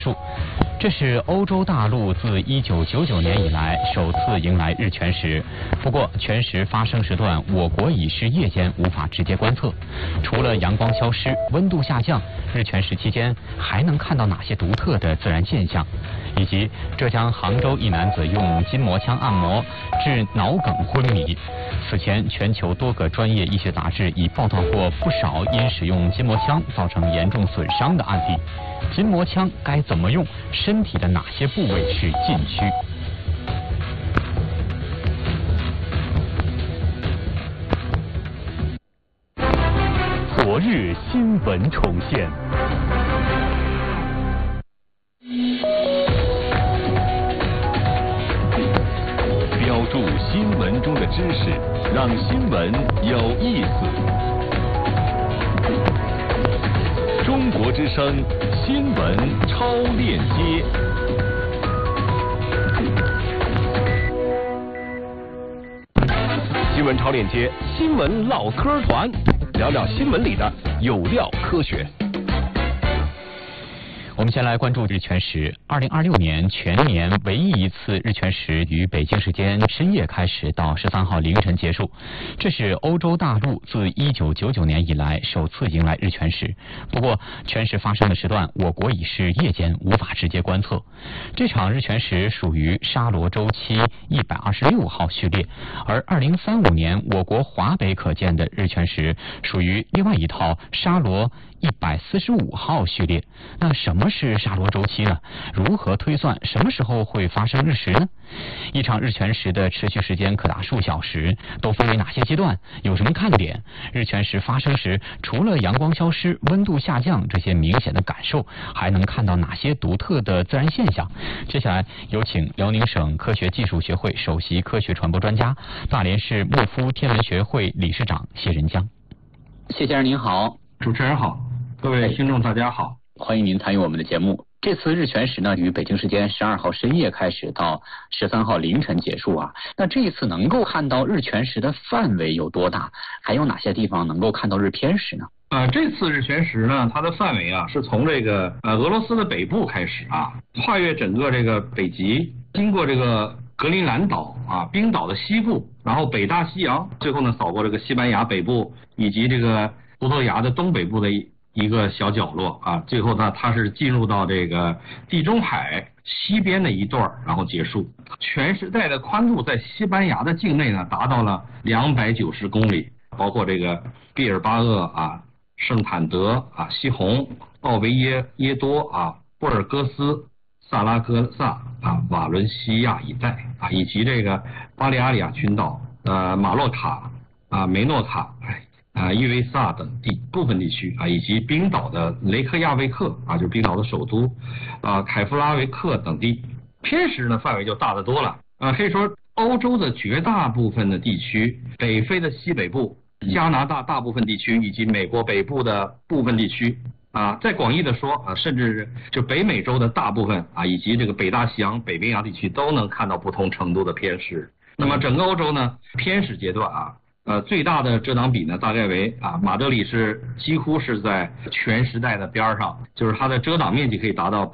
这是欧洲大陆自1999年以来首次迎来日全食。不过，全食发生时段，我国已是夜间，无法直接观测。除了阳光消失、温度下降，日全食期间还能看到哪些独特的自然现象？以及浙江杭州一男子用筋膜枪按摩致脑梗昏迷。此前，全球多个专业医学杂志已报道过不少因使用筋膜枪造成严重损伤的案例。筋膜枪该怎么用？身体的哪些部位是禁区？昨日新闻重现。 标注新闻中的知识，让新闻有意思。中国之声新闻超链接。新闻超链接，新闻唠嗑团，聊聊新闻里的有料科学。 我们先来关注日全食。2026年全年唯一一次日全食于北京时间深夜开始，到13号凌晨结束。这是欧洲大陆自1999年以来首次迎来日全食。不过，全食发生的时段，我国已是夜间，无法直接观测。这场日全食属于沙罗周期126号序列，而2035年我国华北可见的日全食属于另外一套沙罗145号序列。那什么是沙罗周期呢？如何推算什么时候会发生日食呢？一场日全食的持续时间可达数小时，都分为哪些阶段？有什么看点？日全食发生时，除了阳光消失、温度下降这些明显的感受，还能看到哪些独特的自然现象？接下来有请辽宁省科学技术学会首席科学传播专家、大连市牧夫天文学会理事长谢仁江。谢先生您好。 主持人好，各位听众大家好， 欢迎您参与我们的节目。这次日全食呢，于北京时间12号深夜开始，到13号凌晨结束啊。那这一次能够看到日全食的范围有多大？还有哪些地方能够看到日偏食呢？ 这次日全食呢，它的范围啊是从这个俄罗斯的北部开始啊，跨越整个这个北极，经过这个格陵兰岛啊、冰岛的西部，然后北大西洋，最后呢扫过这个西班牙北部以及这个葡萄牙的东北部的一个小角落啊，最后呢，它是进入到这个地中海西边的一段，然后结束。全时带的宽度在西班牙的境内呢，达到了290公里，包括这个毕尔巴鄂啊、圣坦德啊、西红、奥维耶多啊、布尔戈斯、萨拉戈萨啊、瓦伦西亚一带啊，以及这个巴利亚里亚群岛、马洛卡啊、梅诺卡。伊维萨等部分地区啊，以及冰岛的雷克雅未克啊，就是冰岛的首都凯夫拉维克等地，偏食呢范围就大得多了啊。可以说，欧洲的绝大部分的地区，北非的西北部、加拿大大部分地区以及美国北部的部分地区啊，再广义的说啊，甚至就北美洲的大部分啊，以及这个北大西洋、北冰洋地区都能看到不同程度的偏食。那么整个欧洲呢，偏食阶段啊。最大的遮挡比呢，大概为马德里是几乎是在全时带的边上，就是它的遮挡面积可以达到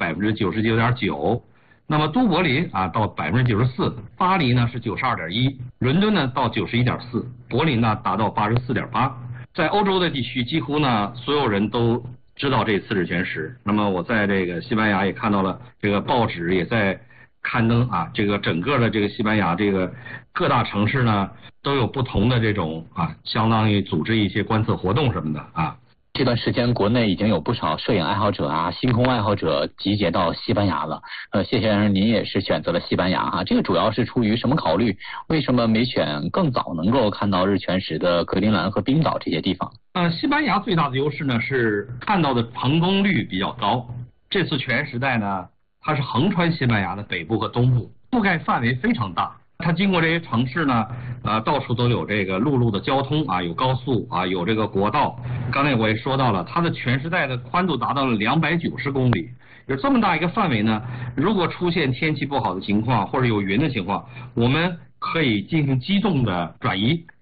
99.9%。那么都柏林到94%，巴黎呢是92.1%，伦敦呢到91.4%，柏林呢达到84.8%。在欧洲的地区，几乎呢所有人都知道这次日全食。那么我在这个西班牙也看到了，这个报纸也在刊登啊，这个整个的这个西班牙这个各大城市呢都有不同的这种相当于组织一些观测活动什么的啊。 这段时间国内已经有不少摄影爱好者啊、星空爱好者集结到西班牙了。谢先生，您也是选择了西班牙哈，这个主要是出于什么考虑？为什么没选更早能够看到日全食的格陵兰和冰岛这些地方？ 西班牙最大的优势呢是看到的成功率比较高。这次全时带呢，它是横穿西班牙的北部和东部，覆盖范围非常大。它经过这些城市呢，到处都有这个陆路的交通啊，有高速啊，有这个国道。刚才我也说到了，它的全时带的宽度达到了290公里。有这么大一个范围呢，如果出现天气不好的情况或者有云的情况，我们可以进行机动的转移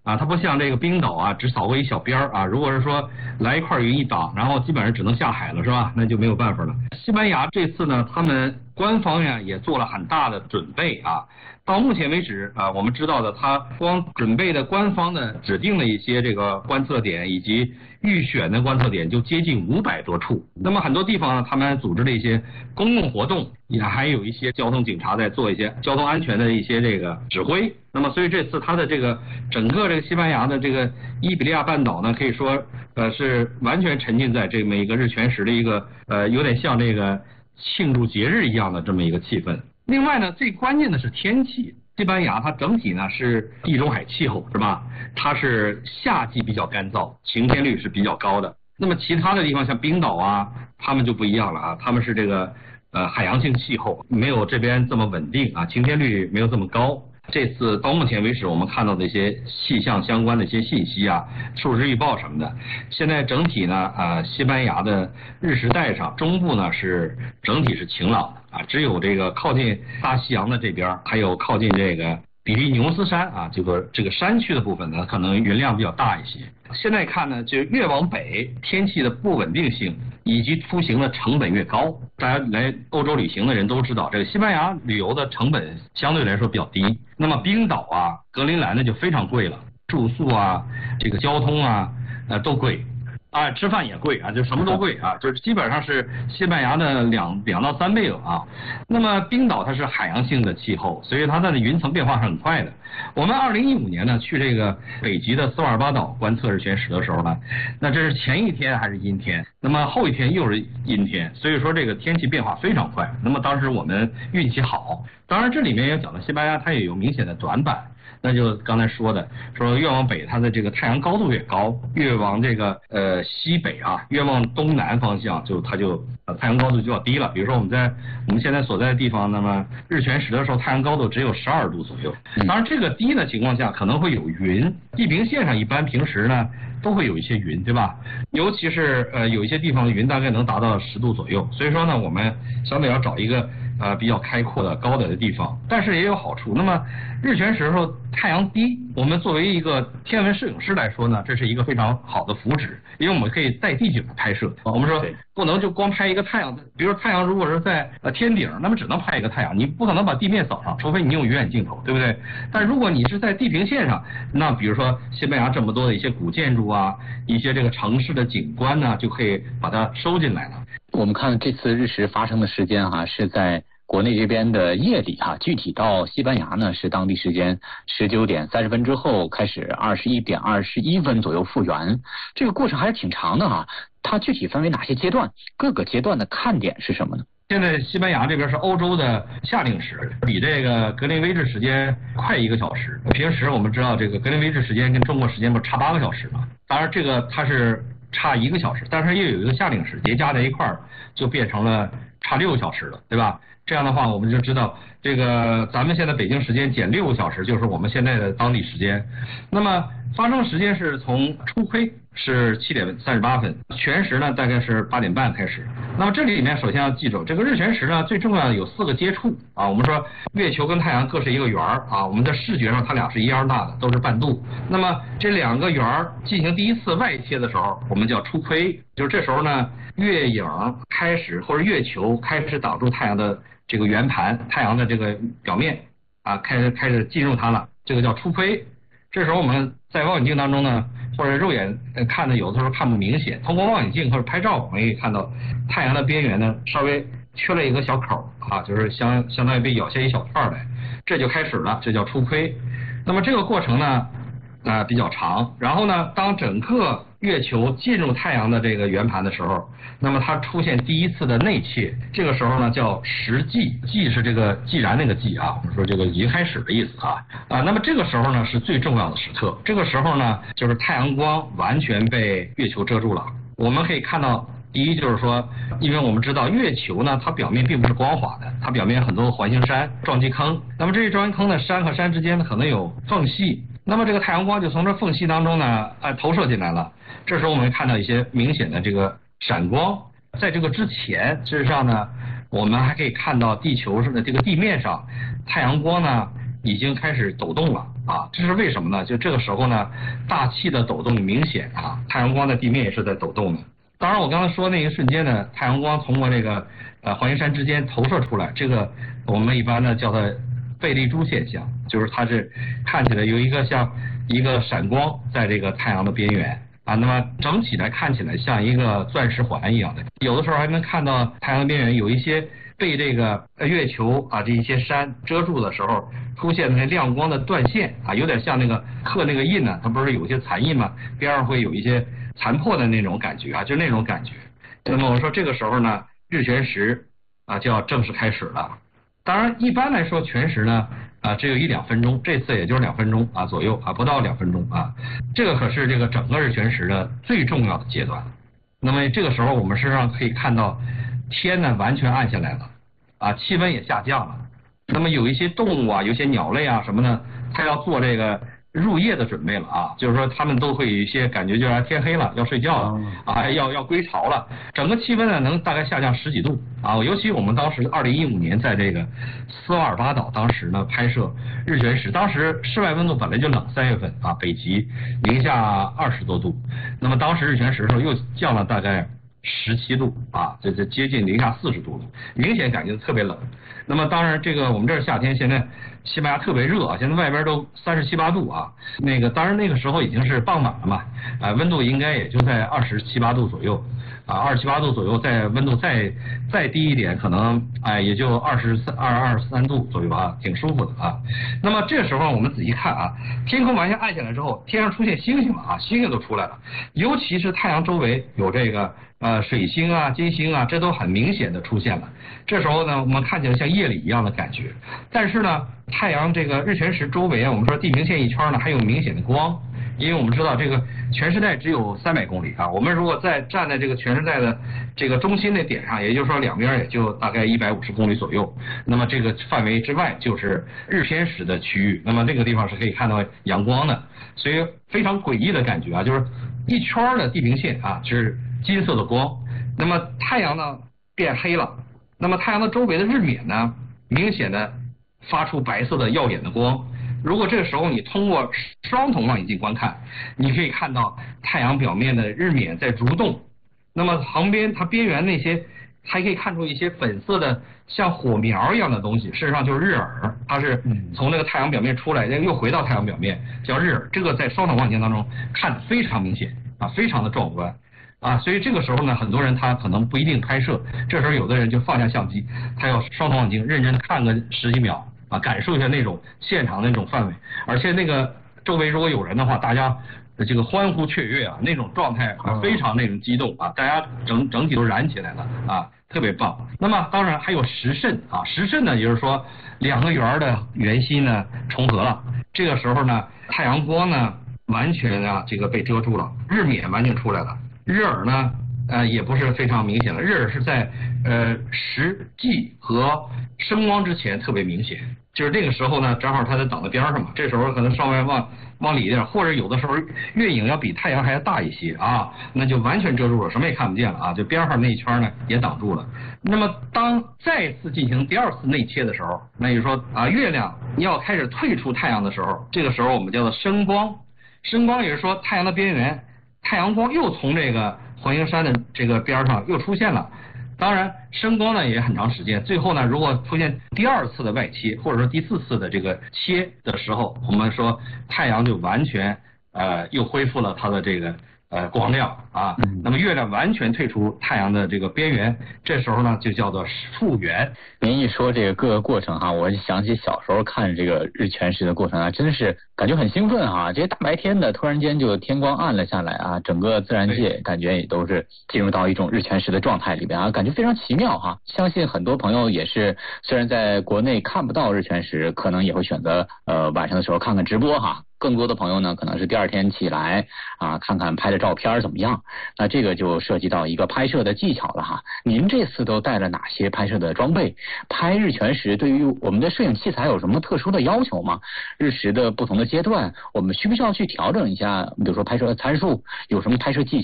啊，它不像这个冰岛啊，只扫过一小边儿啊。如果是说来一块云一挡，然后基本上只能下海了，是吧？那就没有办法了。西班牙这次呢，他们官方呀也做了很大的准备啊。到目前为止啊，我们知道的，它光准备的官方的指定的一些这个观测点以及预选的观测点就接近500多处。那么很多地方呢，他们组织了一些公共活动，也还有一些交通警察在做一些交通安全的一些这个指挥。那么所以这次它的这个整个这个西班牙的这个伊比利亚半岛呢，可以说是完全沉浸在这么一个日全食的一个有点像这个庆祝节日一样的这么一个气氛。另外呢，最关键的是天气。西班牙它整体呢是地中海气候，是吧？它是夏季比较干燥，晴天率是比较高的。那么其他的地方像冰岛啊，他们就不一样了啊，他们是这个海洋性气候，没有这边这么稳定啊，晴天率没有这么高。这次到目前为止，我们看到的一些气象相关的一些信息啊，数值预报什么的，现在整体呢，西班牙的日食带上中部呢是整体是晴朗的啊，只有这个靠近大西洋的这边，还有靠近这个比利牛斯山啊，这个山区的部分呢，可能云量比较大一些。现在看呢，就越往北，天气的不稳定性以及出行的成本越高。大家来欧洲旅行的人都知道，这个西班牙旅游的成本相对来说比较低。那么冰岛啊、格陵兰呢就非常贵了，住宿啊、这个交通啊，都贵。啊，吃饭也贵啊，就什么都贵啊，就是基本上是西班牙的2到3倍了啊。那么冰岛它是海洋性的气候，所以它的云层变化是很快的。我们2015年呢去这个北极的斯瓦尔巴岛观测日全食的时候呢，那这是前一天还是阴天，那么后一天又是阴天，所以说这个天气变化非常快。那么当时我们运气好，当然这里面也讲到西班牙它也有明显的短板。那就刚才说的，说越往北它的这个太阳高度越高，越往这个西北啊，越往东南方向它就太阳高度就要低了。比如说我们现在所在的地方，那么日全食的时候太阳高度只有12度左右。当然这个低的情况下可能会有云，地平线上一般平时呢都会有一些云，对吧？尤其是有一些地方的云大概能达到10度左右，所以说呢我们相对要找一个比较开阔的高的地方，但是也有好处。那么日全食的时候太阳低，我们作为一个天文摄影师来说呢，这是一个非常好的福祉，因为我们可以带地景的拍摄。我们说不能就光拍一个太阳，比如太阳如果是在天顶，那么只能拍一个太阳，你不可能把地面扫上，除非你用远镜头，对不对？但如果你是在地平线上，那比如说西班牙这么多的一些古建筑啊，一些这个城市的景观呢，就可以把它收进来了。 我们看这次日食发生的时间是在国内这边的夜里具体到西班牙呢是当地时间19点30分之后开始21点21分左右复原，这个过程还是挺长的它具体分为哪些阶段？各个阶段的看点是什么呢？ 现在西班牙这边是欧洲的夏令时，比这个格林威治时间快1个小时。平时我们知道这个格林威治时间跟中国时间不是差8个小时吗？当然这个它是差1个小时，但是又有一个夏令时叠加在一块儿，就变成了差6个小时了，对吧？这样的话我们就知道这个咱们现在北京时间减6个小时就是我们现在的当地时间。那么发生时间是从初亏是7点38分，全食呢大概是8点半开始。那么这里面首先要记住，这个日全食呢最重要的有4个接触啊。我们说月球跟太阳各是一个圆啊，我们在视觉上它俩是一样大的，都是半度。那么这2个圆进行第一次外切的时候，我们叫初亏，就是这时候呢月影开始或者月球开始挡住太阳的这个圆盘，太阳的这个表面开始进入它了，这个叫初亏。这时候我们在望远镜当中呢，或者肉眼看的有的时候看不明显，通过望远镜或者拍照我们可以看到太阳的边缘呢稍微缺了一个小口就是相当于被咬下一小块来，这就开始了，这叫初亏。那么这个过程呢比较长，然后呢当整个月球进入太阳的这个圆盘的时候，那么它出现第一次的内切，这个时候呢叫食际，际是这个既然那个际我们说这个已经开始的意思那么这个时候呢是最重要的时刻，这个时候呢就是太阳光完全被月球遮住了。我们可以看到第一就是说，因为我们知道月球呢它表面并不是光滑的，它表面很多环形山、撞击坑，那么这些撞击坑的山和山之间呢可能有缝隙，那么这个太阳光就从这缝隙当中呢投射进来了，这时候我们看到一些明显的这个闪光。在这个之前事实上呢我们还可以看到地球上的这个地面上太阳光呢已经开始抖动了啊，这是为什么呢？就这个时候呢，大气的抖动明显啊，太阳光的地面也是在抖动的。当然，我刚才说那一瞬间呢，太阳光通过这个环形山之间投射出来，这个我们一般呢叫它贝利珠现象，就是它是看起来有一个像一个闪光在这个太阳的边缘啊，那么整体来看起来像一个钻石环一样的，有的时候还能看到太阳边缘有一些被这个月球啊这一些山遮住的时候出现的那亮光的断线啊，有点像那个刻那个印呢，它不是有些残印吗？边上会有一些残破的那种感觉啊，就那种感觉。那么我说这个时候呢，日全食啊就要正式开始了。当然，一般来说全食呢只有1-2分钟，这次也就是2分钟啊左右啊，不到2分钟啊。这个可是这个整个日全食的最重要的阶段。那么这个时候我们实际上可以看到天呢完全暗下来了啊，气温也下降了。那么有一些动物啊，有些鸟类啊什么呢，它要做这个入夜的准备了啊，就是说它们都会有一些感觉，就是天黑了要睡觉了啊，要归巢了。整个气温呢能大概下降10几度啊，尤其我们当时2015年在这个斯瓦尔巴岛，当时呢拍摄日全食，当时室外温度本来就冷，3月份啊，北极零下20多度，那么当时日全食的时候又降了大概17度啊，这接近零下40度了，明显感觉特别冷。那么当然这个我们这儿夏天，现在西班牙特别热啊，现在外边都37、8度啊。那个当然那个时候已经是傍晚了嘛，温度应该也就在27、8度左右啊，27、8度左右，在温度再低一点，可能也就23度左右啊，挺舒服的啊。那么这时候我们仔细看啊，天空完全暗下来之后，天上出现星星了啊，星星都出来了，尤其是太阳周围有这个水星啊、金星啊，这都很明显的出现了。这时候呢，我们看起来像夜里一样的感觉，但是呢，太阳这个日全食周围啊，我们说地平线一圈呢，还有明显的光，因为我们知道这个全时带只有300公里啊，我们如果再站在这个全时带的这个中心的点上，也就是说两边也就大概150公里左右，那么这个范围之外就是日偏食的区域，那么那个地方是可以看到阳光的，所以非常诡异的感觉啊，就是一圈的地平线啊是金色的光，那么太阳呢变黑了，那么太阳的周围的日冕呢明显的发出白色的耀眼的光。如果这个时候你通过双筒望远镜观看，你可以看到太阳表面的日冕在蠕动，那么旁边它边缘那些还可以看出一些粉色的像火苗一样的东西，事实上就是日珥，它是从那个太阳表面出来又回到太阳表面，叫日珥，这个在双筒望远镜当中看得非常明显啊，非常的壮观啊，所以这个时候呢，很多人他可能不一定拍摄，这时候有的人就放下相机，他要双筒望远镜认真的看个10几秒啊，感受一下那种现场的那种氛围，而且那个周围如果有人的话，大家这个欢呼雀跃啊，那种状态非常那种激动啊，大家整体都燃起来了啊，特别棒。那么当然还有时辰啊，时辰呢，也就是说2个圆的圆心呢重合了，这个时候呢，太阳光呢完全啊这个被遮住了，日冕完全出来了，日珥呢也不是非常明显了，日珥是在实际和升光之前特别明显，就是这个时候呢，正好它在等在边上嘛，这时候可能稍微往里一点，或者有的时候月影要比太阳还要大一些啊，那就完全遮住了，什么也看不见了啊，就边上那一圈呢也挡住了。那么当再次进行第2次内切的时候，那就是说啊，月亮要开始退出太阳的时候，这个时候我们叫做升光。升光也就是说太阳的边缘，太阳光又从这个环形山的这个边上又出现了。当然升光呢也很长时间，最后呢如果出现第2次的外切，或者说第4次的这个切的时候，我们说太阳就完全又恢复了它的这个光亮啊，那么月亮完全退出太阳的这个边缘，这时候呢就叫做复圆。 您一说这个各个过程哈，我就想起小时候看这个日全食的过程啊，真的是感觉很兴奋哈。这些大白天的，突然间就天光暗了下来啊，整个自然界感觉也都是进入到一种日全食的状态里边啊，感觉非常奇妙哈。相信很多朋友也是，虽然在国内看不到日全食，可能也会选择晚上的时候看看直播哈。更多的朋友呢，可能是第2天起来啊，看看拍的照片怎么样。那这个就涉及到一个拍摄的技巧了哈。您这次都带了哪些拍摄的装备？拍日全食对于我们的摄影器材有什么特殊的要求吗？日食的不同的阶段，我们需不需要去调整一下，比如说拍摄参数，有什么拍摄技巧吗？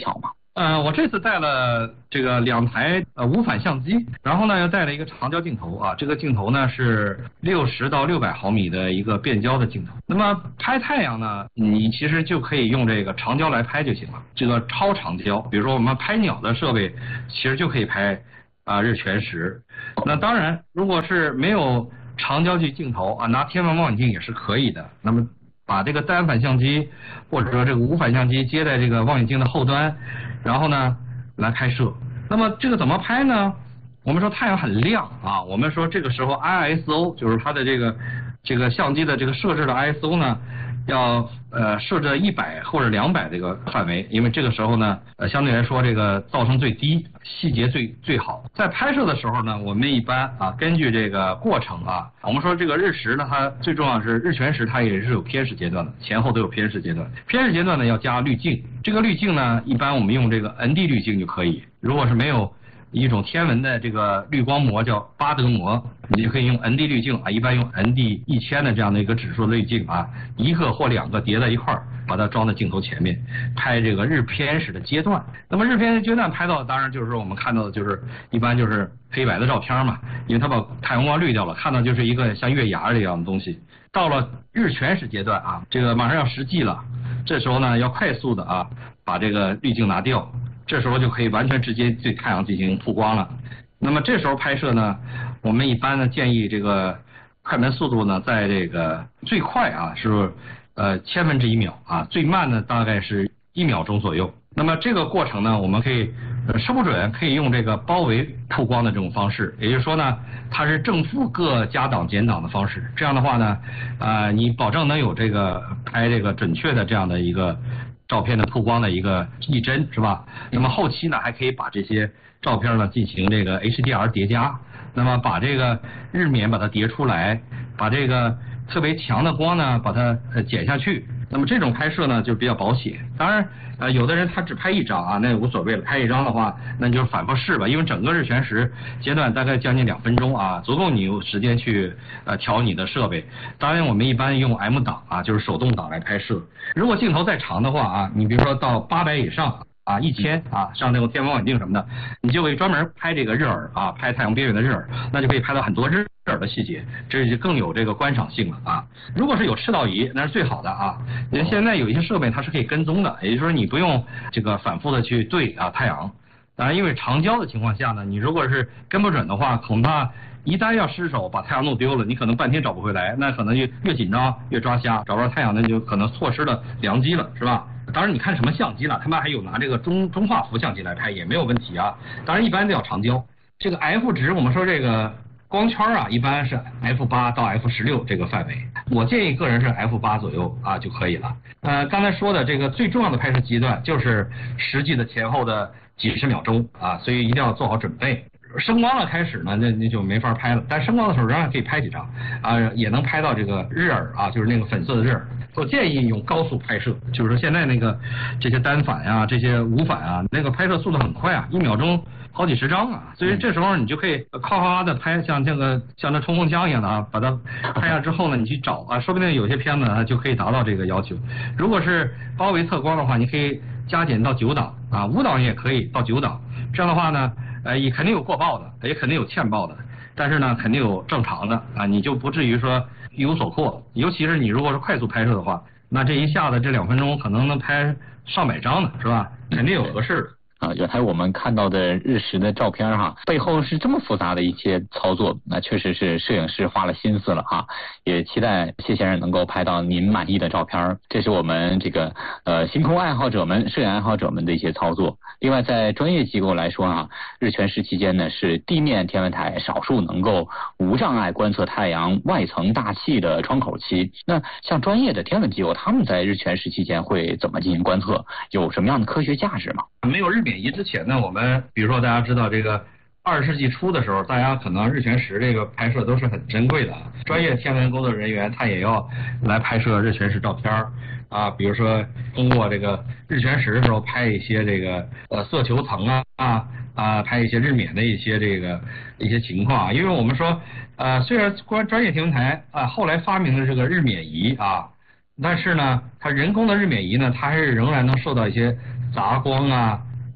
我这次带了这个2台无反相机，然后呢又带了一个长焦镜头啊，这个镜头呢是60到600毫米的一个变焦的镜头。那么拍太阳呢，你其实就可以用这个长焦来拍就行了。这个超长焦，比如说我们拍鸟的设备，其实就可以拍日全食。那当然，如果是没有长焦距镜头啊，拿天文望远镜也是可以的。那么把这个单反相机或者说这个无反相机接在这个望远镜的后端，然后呢来拍摄。那么这个怎么拍呢？我们说太阳很亮啊，我们说这个时候 ISO 就是它的这个相机的这个设置的 ISO 呢，要设置100或者200这个范围，因为这个时候呢相对来说这个噪声最低，细节最好。在拍摄的时候呢，我们一般根据这个过程我们说这个日食呢，它最重要是日全食，它也是有偏食阶段的，前后都有偏食阶段。偏食阶段呢要加滤镜，这个滤镜呢一般我们用这个 ND 滤镜就可以，如果是没有一种天文的这个滤光膜叫巴德膜，你就可以用 ND 滤镜一般用 ND 1000的这样的一个指数滤镜1个或2个叠在一块儿，把它装在镜头前面，拍这个日偏食的阶段。那么日偏食阶段拍到，当然就是说我们看到的就是一般就是黑白的照片嘛，因为它把太阳光滤掉了，看到就是一个像月牙这样的东西。到了日全食阶段这个马上要实际了，这时候呢要快速的把这个滤镜拿掉。这时候就可以完全直接对太阳进行曝光了。那么这时候拍摄呢，我们一般呢建议这个快门速度呢，在这个最快是千分之1秒最慢呢大概是1秒钟左右。那么这个过程呢，我们可以说不准可以用这个包围曝光的这种方式，也就是说呢，它是正负各加档减档的方式。这样的话呢，你保证能有这个拍这个准确的这样的一个照片的曝光的一个一帧，是吧？那么后期呢，还可以把这些照片呢进行这个 HDR 叠加，那么把这个日冕把它叠出来，把这个特别强的光呢把它减下去。那么这种拍摄呢就比较保险。当然有的人他只拍一张那也无所谓了，拍一张的话那你就反复试吧，因为整个日全食阶段大概将近2分钟足够你有时间去调你的设备。当然我们一般用 M 档就是手动挡来拍摄。如果镜头再长的话你比如说到800以上1000像那种天文望远镜什么的，你就可以专门拍这个日珥拍太阳边缘的日珥，那就可以拍到很多日珥的细节，这就更有这个观赏性了如果是有赤道仪，那是最好的因为现在有一些设备它是可以跟踪的，也就是说你不用这个反复的去对太阳。当然因为长焦的情况下呢，你如果是跟不准的话，恐怕一旦要失手把太阳弄丢了，你可能半天找不回来，那可能就越紧张越抓瞎，找不着太阳，那就可能错失了良机了，是吧？当然你看什么相机了，他们还有拿这个中画幅相机来拍也没有问题当然一般都要长焦。这个 F 值我们说这个光圈一般是 F8 到 F16 这个范围，我建议个人是 F8 左右就可以了。刚才说的这个最重要的拍摄阶段就是实际的前后的几十秒钟所以一定要做好准备。升光了开始呢，那就没法拍了，但升光的时候仍然可以拍几张也能拍到这个日珥就是那个粉色的日珥。我建议用高速拍摄，就是说现在那个这些单反这些无反那个拍摄速度很快1秒钟好几十张所以这时候你就可以夸的拍，像那冲锋枪一样的把它拍下之后呢，你去找说不定有些片子就可以达到这个要求。如果是包围测光的话，你可以加减到9档5档也可以到9档，这样的话呢也肯定有过曝的，也肯定有欠曝的，但是呢肯定有正常的你就不至于说一无所获。尤其是你如果是快速拍摄的话，那这一下子这2分钟可能能拍上百张呢，是吧？肯定有合适的。 原来我们看到的日食的照片背后是这么复杂的一些操作，那确实是摄影师花了心思了也期待谢先生能够拍到您满意的照片。这是我们这个星空爱好者们、摄影爱好者们的一些操作。另外在专业机构来说日全食期间呢是地面天文台少数能够无障碍观测太阳外层大气的窗口期。那像专业的天文机构，他们在日全食期间会怎么进行观测？有什么样的科学价值吗？ 没有日冕仪之前呢，我们比如说大家知道这个20世纪初的时候，大家可能日全食这个拍摄都是很珍贵的，专业天文工作人员他也要来拍摄日全食照片比如说通过这个日全食的时候拍一些这个色球层拍一些日冕的一些情况因为我们说虽然专业天文台后来发明了这个日冕仪但是呢它人工的日冕仪呢，它是仍然能受到一些杂光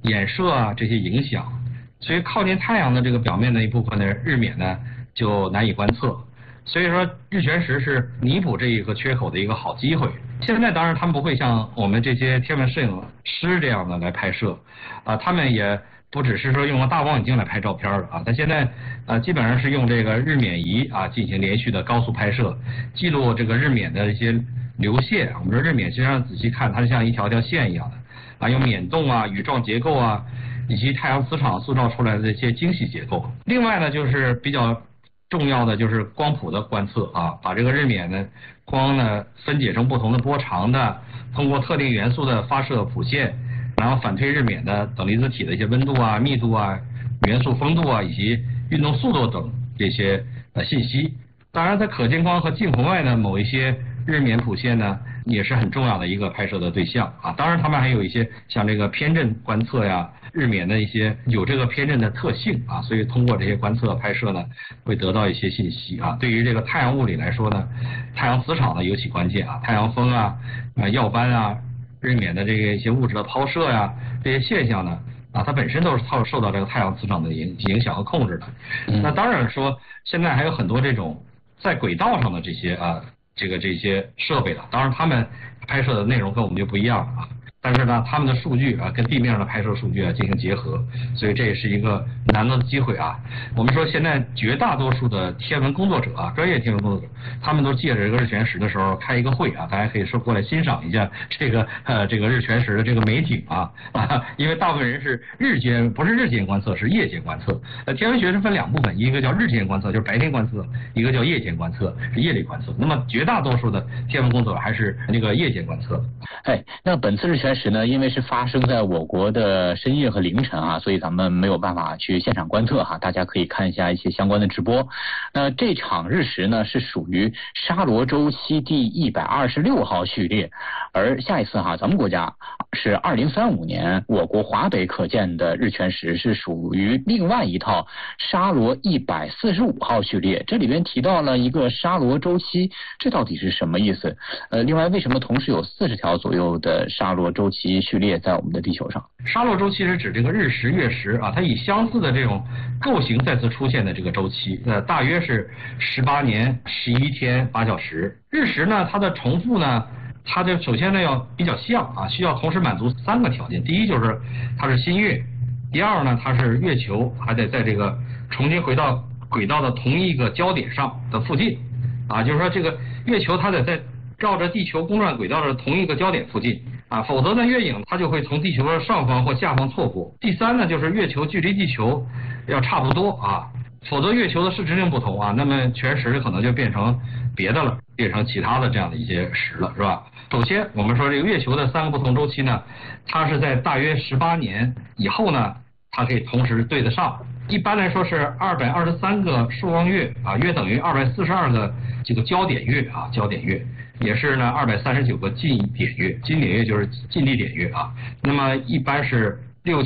衍射啊这些影响，所以靠近太阳的这个表面的一部分的日冕呢就难以观测。所以说日全食是弥补这一个缺口的一个好机会。现在当然他们不会像我们这些天文摄影师这样的来拍摄，他们也不只是说用了大望远镜来拍照片了啊，他现在基本上是用这个日冕仪啊进行连续的高速拍摄，记录这个日冕的一些流线。我们说日冕实际上仔细看，它是像一条条线一样的啊，有冕洞啊、羽状结构啊，以及太阳磁场塑造出来的这些精细结构。另外呢，就是比较重要的就是光谱的观测啊，把这个日冕呢光呢分解成不同的波长的，通过特定元素的发射谱线，然后反推日冕的等离子体的一些温度啊、密度啊、元素丰度啊以及运动速度等这些信息。当然在可见光和近红外呢某一些日冕谱线呢也是很重要的一个拍摄的对象啊。当然他们还有一些像这个偏振观测呀，日冕的一些有这个偏振的特性啊，所以通过这些观测拍摄呢会得到一些信息啊。对于这个太阳物理来说呢，太阳磁场呢尤其关键啊，太阳风啊、耀斑啊、日冕的这个一些物质的抛射呀，这些现象呢它本身都是受到这个太阳磁场的影响和控制的。那当然说现在还有很多这种在轨道上的这些这些设备了，当然他们拍摄的内容跟我们就不一样了啊。但是呢，他们的数据跟地面上的拍摄数据进行结合，所以这也是一个难得的机会啊。我们说现在绝大多数的天文工作者专业天文工作者，他们都借着这个日全食的时候开一个会啊，大家可以说过来欣赏一下这个日全食的这个美景因为大部分人是不是日间观测，是夜间观测。天文学是分两部分，一个叫日间观测，就是白天观测；一个叫夜间观测，是夜里观测。那么绝大多数的天文工作者还是那个夜间观测。 那本次日全食呢，因为是发生在我国的深夜和凌晨啊，所以咱们没有办法去现场观测哈，大家可以看一下一些相关的直播。那这场日食呢是属于沙罗周期第126号序列，而下一次哈，咱们国家是2035年我国华北可见的日全食是属于另外一套沙罗145号序列。这里边提到了一个沙罗周期，这到底是什么意思？另外为什么同时有40条左右的沙罗周期序列在我们的地球上？ 沙罗周期是指这个日食月食它以相似的这种构型再次出现的这个周期，大约是18年11天8小时。日食呢，它的重复呢，它的首先呢要比较像需要同时满足3个条件。第一就是它是新月，第二呢它是月球还得在这个重新回到轨道的同一个焦点上的附近就是说这个月球它得在绕着地球公转轨道的同一个焦点附近否则呢月影它就会从地球的上方或下方错过。第三呢就是月球距离地球要差不多否则月球的视直径不同那么全食可能就变成别的了，变成其他的这样的一些食了，是吧？首先我们说这个月球的3个不同周期呢，它是在大约18年以后呢，它可以同时对得上。一般来说是223个朔望月约等于242个这个焦点月焦点月，也是呢239个近点月，近点月就是近地点月那么一般是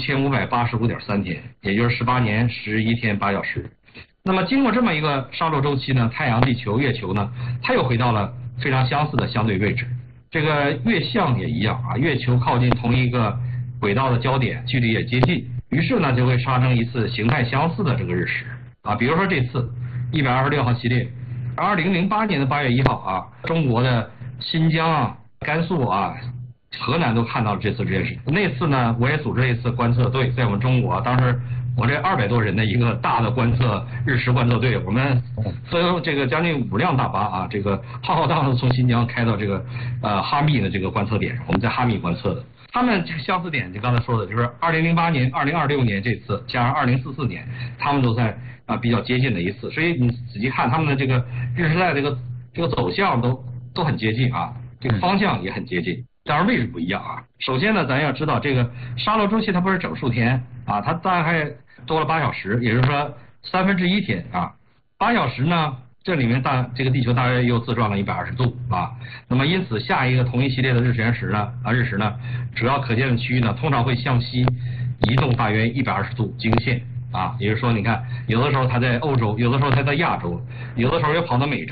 6585.3天，也就是18年11天8小时。那么经过这么一个沙罗周期呢，太阳、地球、月球呢，它又回到了非常相似的相对位置。这个月相也一样月球靠近同一个轨道的焦点，距离也接近，于是呢就会发生一次形态相似的这个日食比如说这次126号系列，2008年的8月1号中国的新疆甘肃河南都看到了这次日全食。那次呢我也组织了一次观测队，在我们中国当时我这200多人的一个大的观测日食观测队，我们分这个将近5辆大巴这个浩浩荡荡从新疆开到这个哈密的这个观测点，我们在哈密观测的。他们这个相似点就刚才说的，就是2008年、2026年这次加上2044年，他们都在比较接近的一次。所以你仔细看他们的这个日食带这个走向都很接近这个方向也很接近，当然位置不一样首先呢，咱要知道这个沙罗周期它不是整数天它大概多了8小时，也就是说1/3天8小时呢，这里面这个地球大约又自转了120度那么因此下一个同一系列的日全食呢日食呢，主要可见的区域呢通常会向西移动大约120度经线也就是说你看有的时候它在欧洲，有的时候它在亚洲，有的时候又跑到美洲，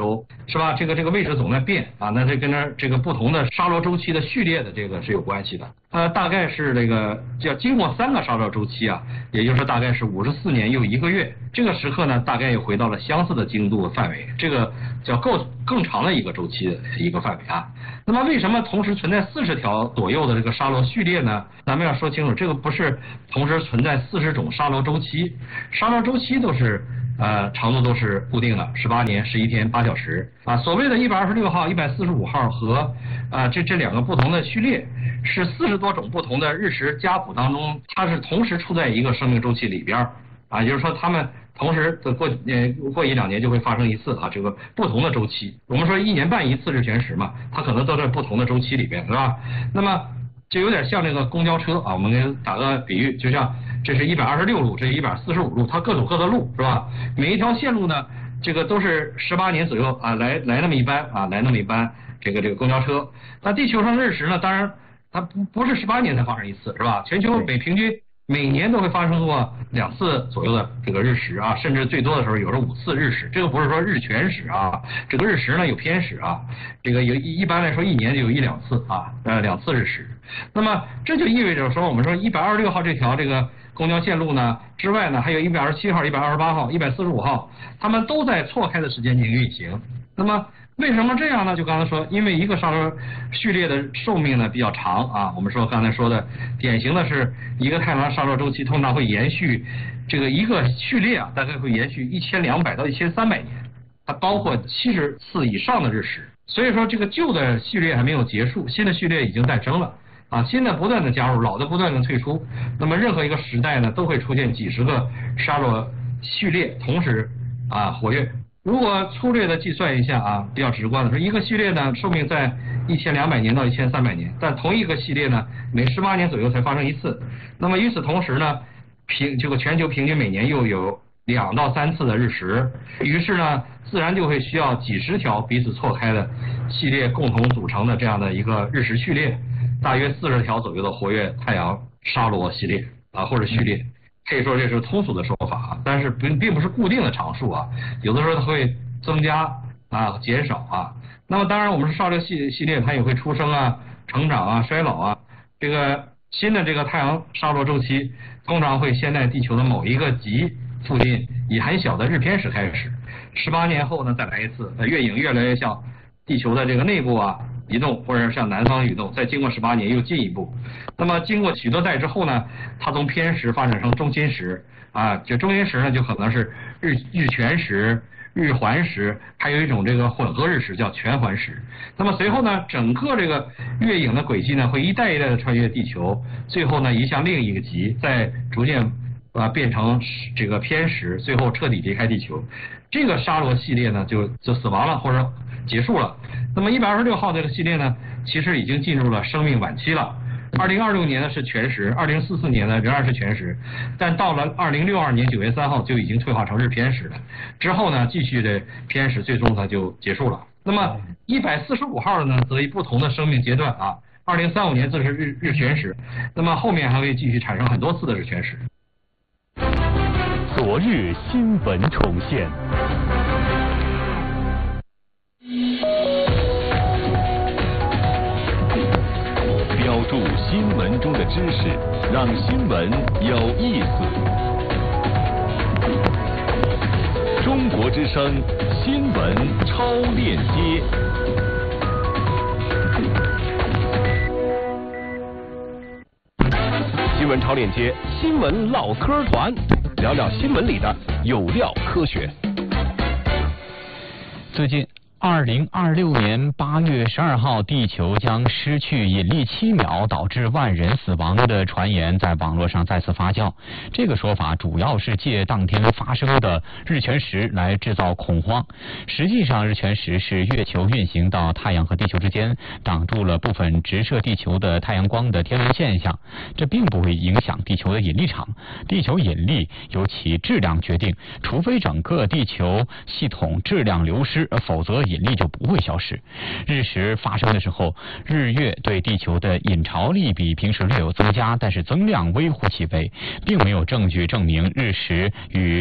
是吧？这个位置总在变啊，那这跟这个不同的沙罗周期的序列的这个是有关系的。大概是这个要经过3个沙罗周期啊，也就是大概是54年又1个月，这个时刻呢，大概又回到了相似的精度范围，这个叫更长的一个周期的一个范围啊。那么为什么同时存在40条左右的这个沙罗序列呢？咱们要说清楚，这个不是同时存在40种沙罗周期，沙罗周期都是长度都是固定的，18年11天8小时啊。所谓的126号、145号和这2个不同的序列，是40多种不同的日食家谱当中，它是同时处在一个生命周期里边啊，也就是说它们同时过1、2年就会发生一次啊，这个不同的周期。我们说1年半一次日全食嘛，它可能都在不同的周期里边，是吧？那么就有点像这个公交车啊，我们给打个比喻，就像这是126路，这是145路，它各走各的路，是吧？每一条线路呢，这个都是18年左右啊，来那么一班啊，来那么一班这个公交车。那地球上日食呢，当然它不是18年才发生一次，是吧？全球平均每年都会发生过2次左右的这个日食啊，甚至最多的时候有时候5次日食。这个不是说日全食啊，这个日食呢有偏食啊，这个一般来说1年就有1、2次啊，2次日食。那么这就意味着说，我们说126号这条这个公交线路呢之外呢，还有127号、128号、145号，它们都在错开的时间内运行。那么为什么这样呢？就刚才说，因为一个沙罗序列的寿命呢比较长啊。我们说刚才说的典型的是一个太阳沙罗周期通常会延续这个一个序列啊，大概会延续1200到1300年，它包括70次以上的日食。所以说这个旧的序列还没有结束，新的序列已经诞生了啊，新的不断的加入，老的不断的退出。那么任何一个时代呢，都会出现几十个沙罗序列同时活跃。如果粗略的计算一下啊，比较直观的说，一个序列呢寿命在1200年到1300年，但同一个系列呢每18年左右才发生一次。那么与此同时呢，这个全球平均每年又有2到3次的日食，于是呢自然就会需要几十条彼此错开的系列共同组成的这样的一个日食序列，大约40条左右的活跃太阳沙罗系列啊或者序列。可以说这是通俗的说法啊，但是并不是固定的常数啊，有的时候它会增加啊、减少啊。那么当然我们说沙罗系列它也会出生啊、成长啊、衰老啊。这个新的这个太阳沙罗周期通常会先在地球的某一个极附近以很小的日偏食开始，18年后呢再来一次，月影越来越向地球的这个内部移动，或者向南方移动，再经过18年又进一步。那么经过许多代之后呢，它从偏食发展成中心食啊，就中心食呢就可能是日全食、日环食，还有一种这个混合日食叫全环食。那么随后呢，整个这个月影的轨迹呢会一代一代的穿越地球，最后呢移向另一个极，再逐渐变成这个偏食，最后彻底离开地球。这个沙罗系列呢就死亡了或者结束了。那么126号这个系列呢，其实已经进入了生命晚期了。2026年呢是全食，2044年呢仍然是全食，但到了2062年9月3号就已经退化成日偏食了。之后呢继续的偏食，最终它就结束了。那么145号呢则以不同的生命阶段2035年自是日全食，那么后面还会继续产生很多次的日全食。 昨日新闻重现。标注新闻中的知识，让新闻有意思。中国之声新闻超链接。新闻超链接，新闻唠嗑团，聊聊新闻里的有料科学。 最近2026年8月12号，地球将失去引力7秒，导致万人死亡的传言在网络上再次发酵。这个说法主要是借当天发生的日全食来制造恐慌。实际上，日全食是月球运行到太阳和地球之间，挡住了部分直射地球的太阳光的天文现象。这并不会影响地球的引力场。地球引力由其质量决定，除非整个地球系统质量流失，否则引力就不会消失。日食发生的时候，日月对地球的引潮力比平时略有增加，但是增量微乎其微，并没有证据证明日食与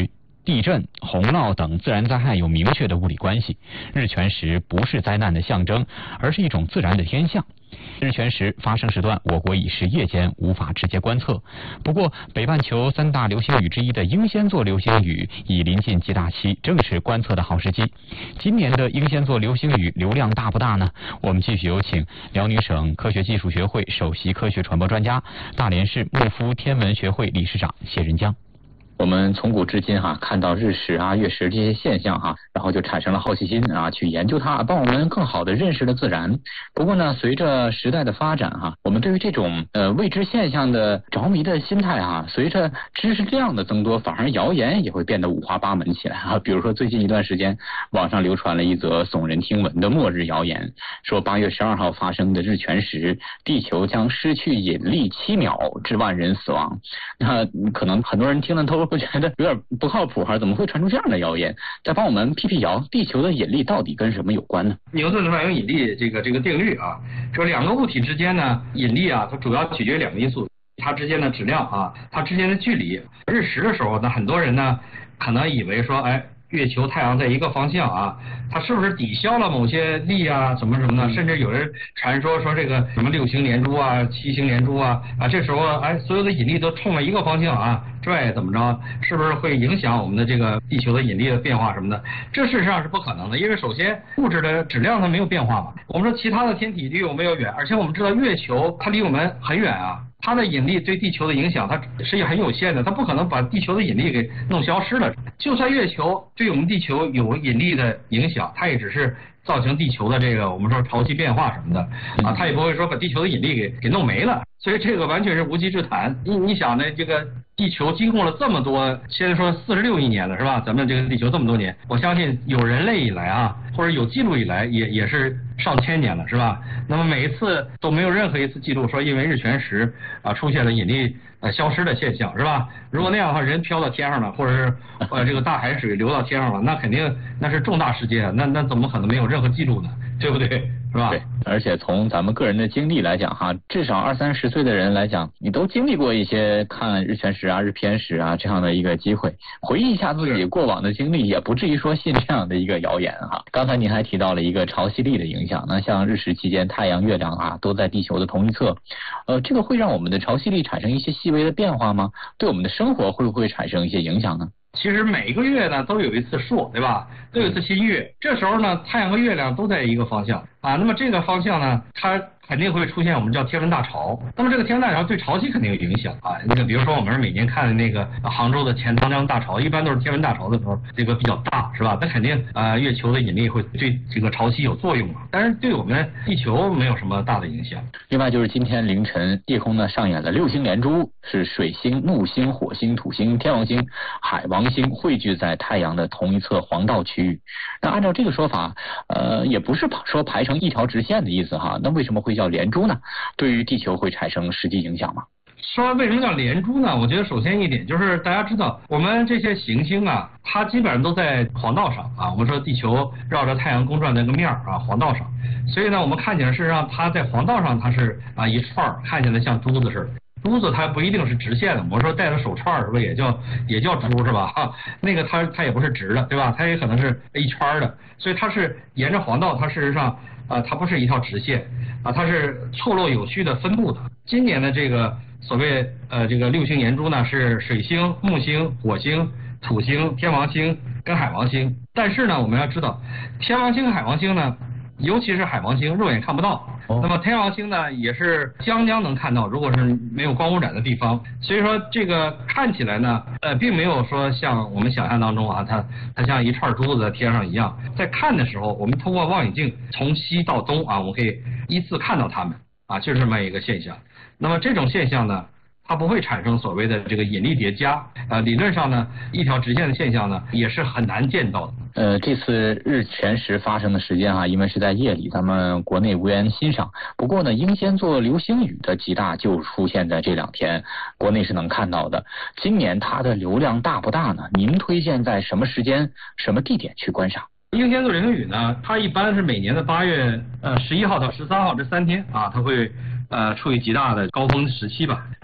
地震、洪涝等自然灾害有明确的物理关系，日全食不是灾难的象征，而是一种自然的天象。日全食发生时段，我国已是夜间，无法直接观测。不过，北半球3大流星雨之一的英仙座流星雨已临近极大期，正是观测的好时机。今年的英仙座流星雨流量大不大呢？我们继续有请辽宁省科学技术学会首席科学传播专家、大连市木夫天文学会理事长谢仁江。我们从古至今看到日食月食这些现象然后就产生了好奇心去研究它，帮我们更好的认识了自然。不过呢，随着时代的发展我们对于这种未知现象的着迷的心态随着知识量的增多，反而谣言也会变得五花八门起来比如说最近一段时间，网上流传了一则耸人听闻的末日谣言，说8月12号发生的日全食，地球将失去引力7秒，致万人死亡。那可能很多人听了都会觉得有点不靠谱怎么会传出这样的谣言？再帮我们辟谣，地球的引力到底跟什么有关呢？ 牛顿的万有引力这个定律说两个物体之间呢，引力它主要取决于2个因素，它之间的质量它之间的距离。日食的时候呢，很多人呢可能以为说月球、太阳在一个方向它是不是抵消了某些力什么什么的？甚至有人传说这个什么6星连珠7星连珠这时候所有的引力都冲了一个方向拽怎么着？是不是会影响我们的这个地球的引力的变化什么的？这事实上是不可能的，因为首先物质的质量它没有变化嘛。我们说其他的天体离我们又远，而且我们知道月球它离我们很远它的引力对地球的影响它是很有限的，它不可能把地球的引力给弄消失了。就算月球对我们地球有引力的影响，它也只是造成地球的这个我们说潮汐变化什么的它也不会说把地球的引力给弄没了。所以这个完全是无稽之谈。你想呢，这个地球经过了这么多，现在说46亿年了是吧？咱们这个地球这么多年，我相信有人类以来或者有记录以来也是上千年了是吧？那么每一次都没有任何一次记录说因为日全食出现了引力消失的现象是吧？如果那样的话，人飘到天上了，或者是这个大海水流到天上了，那肯定那是重大事件，那怎么可能没有任何记录呢？对不对？是吧？ 对，而且从咱们个人的经历来讲至少20-30岁的人来讲，你都经历过一些看日全食日偏食这样的一个机会，回忆一下自己过往的经历，也不至于说信这样的一个谣言刚才您还提到了一个潮汐力的影响，那像日食期间太阳、月亮都在地球的同一侧，这个会让我们的潮汐力产生一些细微的变化吗？对我们的生活会不会产生一些影响呢？ 其实每个月呢都有一次朔，对吧？都有一次新月，这时候呢太阳和月亮都在一个方向那么这个方向呢，它肯定会出现我们叫天文大潮。那么这个天文大潮对潮汐肯定有影响那个比如说我们每年看的那个杭州的钱塘江大潮，一般都是天文大潮的时候，这个比较大是吧？那肯定月球的引力会对这个潮汐有作用但是对我们地球没有什么大的影响。 另外就是今天凌晨夜空呢上演了6星连珠，是水星、木星、火星、土星、天王星、海王星汇聚在太阳的同一侧黄道区域。那按照这个说法也不是说排成一条直线的意思那为什么会叫连珠呢？对于地球会产生实际影响吗？ 说为什么叫连珠呢？我觉得首先一点就是大家知道我们这些行星它基本上都在黄道上我们说地球绕着太阳公转那个面黄道上，所以呢我们看起来事实上它在黄道上它是一串看起来像珠子似的。珠子它不一定是直线的，我说戴着手串是不是也叫珠是吧那个它也不是直的对吧？它也可能是一圈的，所以它是沿着黄道，它事实上它不是一条直线它是错落有序的分布的。今年的这个所谓这个6星连珠呢是水星、木星、火星、土星、天王星跟海王星。但是呢我们要知道天王星、海王星呢，尤其是海王星肉眼看不到那么天王星呢也是将能看到，如果是没有光污染的地方。所以说这个看起来呢并没有说像我们想象当中它像一串珠子在天上一样。在看的时候，我们通过望远镜从西到东我们可以依次看到它们就是这么一个现象。那么这种现象呢，它不会产生所谓的这个引力叠加理论上呢一条直线的现象呢也是很难见到的。 这次日全食发生的时间因为是在夜里，咱们国内无缘欣赏。不过呢，英仙座流星雨的极大就出现在这2天，国内是能看到的。今年它的流量大不大呢？您推荐在什么时间、什么地点去观赏？ 英仙座流星雨呢，它一般是每年的8月11号到13号这3天它会处于极大的高峰时期吧。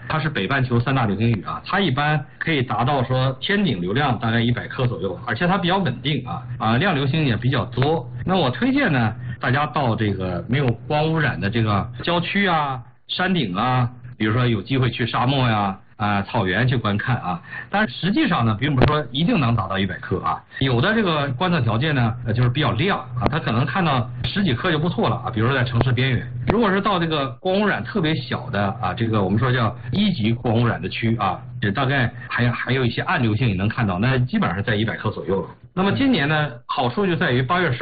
它是北半球3大流星雨啊，它一般可以达到说天顶流量大概100克左右，而且它比较稳定亮流星也比较多。那我推荐呢，大家到这个没有光污染的这个郊区啊、山顶啊，比如说有机会去沙漠呀、草原去观看啊。但是实际上呢，并不是说一定能达到100克啊。有的这个观测条件呢，就是比较亮啊，它可能看到10几克就不错了啊。比如说在城市边缘，如果是到这个光污染特别小的这个我们说叫1级光污染的区啊，也大概还有一些暗流星也能看到，那基本上是在100克左右了。那么今年呢，好处就在于8月12